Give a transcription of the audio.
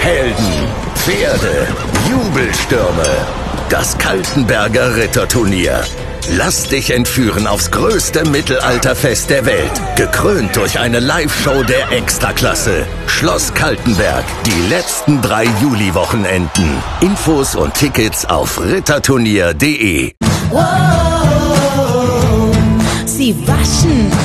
Helden, Pferde, Jubelstürme. Das Kaltenberger Ritterturnier. Lass dich entführen aufs größte Mittelalterfest der Welt. Gekrönt durch eine Live-Show der Extraklasse. Schloss Kaltenberg. Die letzten 3 Juliwochenenden. Infos und Tickets auf ritterturnier.de. Sie waschen